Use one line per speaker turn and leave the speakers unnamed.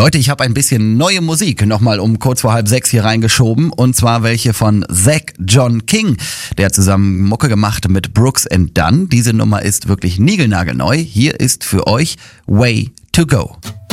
Leute, ich habe ein bisschen neue Musik nochmal um kurz vor 5:30 hier reingeschoben. Und zwar welche von Zach John King. Der hat zusammen Mucke gemacht mit Brooks and Dunn. Diese Nummer ist wirklich niegelnagelneu. Hier ist für euch Way to Go.